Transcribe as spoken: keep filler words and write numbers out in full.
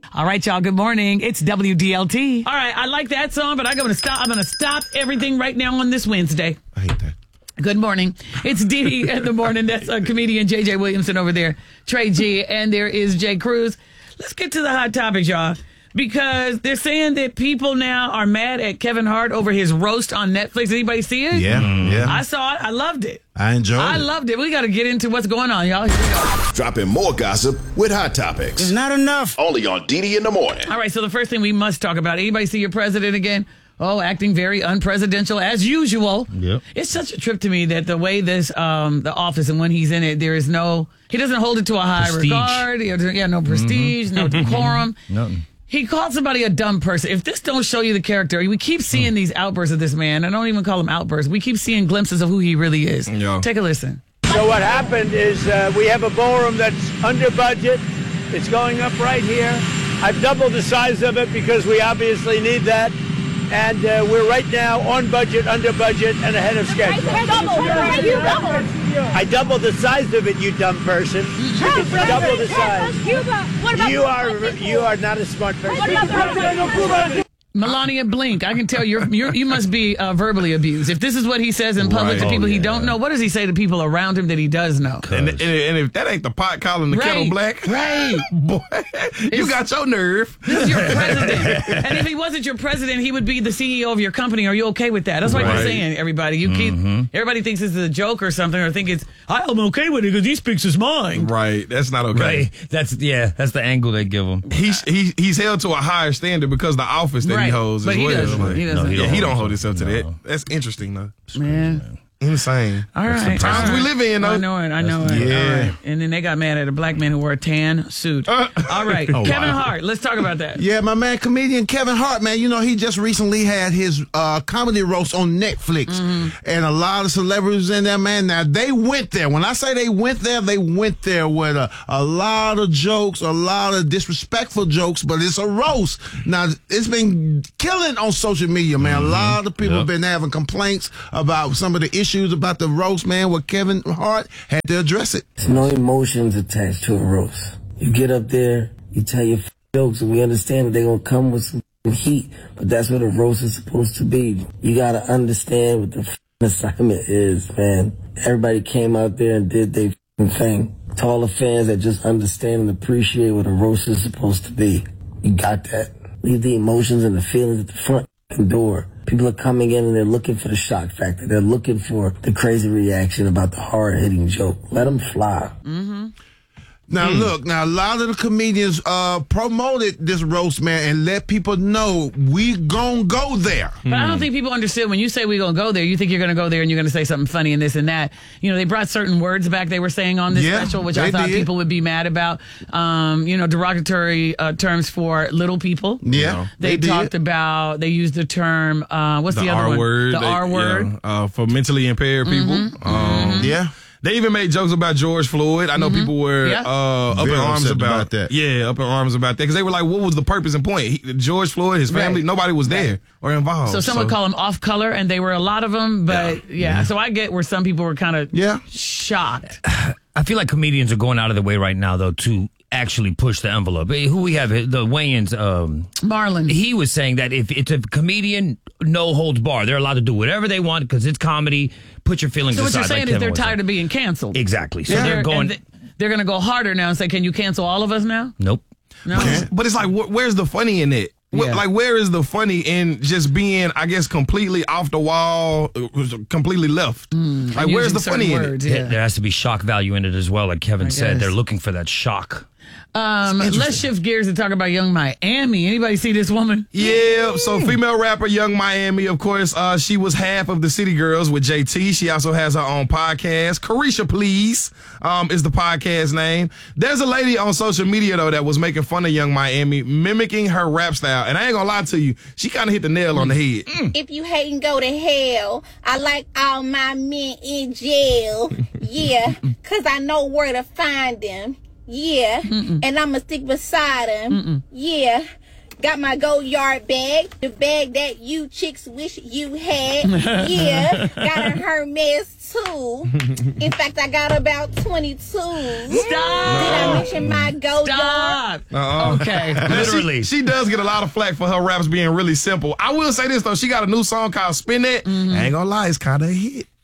All right, y'all. Good morning. It's W D L T. All right, I like that song, but I'm going to stop. I'm going to stop everything right now on this Wednesday. I hate that. Good morning. It's Dee in the morning. That's a comedian J J Williamson over there, Trey G, and there is Jay Cruz. Let's get to the hot topics, y'all, because they're saying that people now are mad at Kevin Hart over his roast on Netflix. Anybody see it? Yeah, mm. yeah. I saw it. I loved it. I enjoyed I it. I loved it. We got to get into what's going on, y'all. Here we go. Dropping more gossip with Hot Topics. It's not enough. Only on Dee in the morning. All right, so the first thing we must talk about, anybody see your president again? Oh, acting very unpresidential as usual. Yep. It's such a trip to me that the way this, um, the office and when he's in it, there is no, he doesn't hold it to a high Prestige. regard. He doesn't- Yeah, no prestige, mm-hmm. no decorum. Nothing. He called somebody a dumb person. If this don't show you the character, we keep seeing these outbursts of this man. I don't even call them outbursts. We keep seeing glimpses of who he really is. Yeah. Take a listen. So what happened is uh, we have a ballroom that's under budget. It's going up right here. I've doubled the size of it because we obviously need that. And uh, we're right now on budget, under budget, and ahead of schedule. I doubled the size of it, you dumb person. It's double the size. You are you are not a smart person. Melania Blink, I can tell you're, you're you must be uh, verbally abused. If this is what he says in public Right. to people Oh, he yeah. don't know, what does he say to people around him that he does know? And, and, and if that ain't the pot calling the Right. kettle black, Right. boy, you got your nerve. This is your president. And if he wasn't your president, he would be the C E O of your company. Are you okay with that? That's what Right. you're saying, everybody. You keep everybody thinks this is a joke or something, or think it's I'm okay with it because he speaks his mind. Right, that's not okay. Right. That's yeah. That's the angle they give him. He's he, he's held to a higher standard because the office that he Right. holds But as he well. doesn't. Like, He doesn't. No, he yeah, don't he don't hold hold himself to No. that. That's interesting though. Man. Insane. All right. times all we right. live in, though. I know it. I know it. Yeah. All right. And then they got mad at a black man who wore a tan suit. Uh. All right. Oh, Kevin wow. Hart. Let's talk about that. Yeah, my man, comedian Kevin Hart, man. You know, he just recently had his uh, comedy roast on Netflix. Mm-hmm. And a lot of celebrities in there, man. Now, they went there. When I say they went there, they went there with a, a lot of jokes, a lot of disrespectful jokes, but it's a roast. Now, it's been killing on social media, man. Mm-hmm. A lot of people Yep. been having complaints about some of the issues about the roast, man, where Kevin Hart had to address it. There's no emotions attached to a roast. You get up there, you tell your f- jokes, and we understand that they're going to come with some f- heat, but that's what a roast is supposed to be. You got to understand what the f- assignment is, man. Everybody came out there and did their f- thing. To all the fans that just understand and appreciate what a roast is supposed to be, you got that. Leave the emotions and the feelings at the front door. People are coming in and they're looking for the shock factor. They're looking for the crazy reaction about the hard-hitting joke. Let them fly. Now, look, now, a lot of the comedians uh, promoted this roast, man, and let people know we gon' go there. But I don't think people understood when you say we're going to go there, you think you're going to go there and you're going to say something funny and this and that. You know, they brought certain words back they were saying on this Yeah, special, which they I thought did. people would be mad about. Um, you know, derogatory uh, terms for little people. Yeah, They, they talked did. about, they used the term, uh, what's the, The other R one? word. The they- R word. yeah, uh, for mentally impaired people. Um, Yeah. They even made jokes about George Floyd. I know people were Yeah. uh, up in Very arms upset about, about that. Yeah, up in arms about that because they were like, "What was the purpose and point?" He, George Floyd, his family, Right. nobody was there or involved. So some would call them off color, and they were a lot of them. But yeah, Yeah. so I get where some people were kind of Yeah. shocked. I feel like comedians are going out of their way right now, though, to actually push the envelope. Hey, who we have? The Wayans. Um, Marlon. he was saying that if it's a comedian, no holds bar. They're allowed to do whatever they want because it's comedy. Put your feelings So what aside. you're saying like is Kevin they're was tired saying. of being canceled. Exactly. So They're, they're going. and th- they're going to go harder now and say, can you cancel all of us now? Nope. No. But it's, but it's like, wh- where's the funny in it? Wh- Yeah. Like, where is the funny in just being, I guess, completely off the wall, uh, completely left? like, where's Using the funny certain in words, it? There- yeah. There has to be shock value in it as well, like Kevin I said. guess. They're looking for that shock. Um, let's shift gears and talk about Young Miami. Anybody see this woman? Yeah, so female rapper Young Miami, of course, uh, she was half of the City Girls with J T. She also has her own podcast. Carisha Please um, is the podcast name. There's a lady on social media, though, that was making fun of Young Miami, mimicking her rap style. And I ain't gonna lie to you, she kind of hit the nail on the head. If you hate and go to hell, I like all my men in jail. Yeah, because I know where to find them. Yeah, and I'ma stick beside them. Yeah, Got my Go Yard bag, the bag that you chicks wish you had. Yeah, got a Hermes too. In fact, I got about twenty-two. Stop! Did I mention my Go Yard? Stop. Uh-uh. Okay. Literally. She, she does get a lot of flack for her raps being really simple. I will say this, though. She got a new song called Spin It. I ain't gonna lie, it's kind of a hit.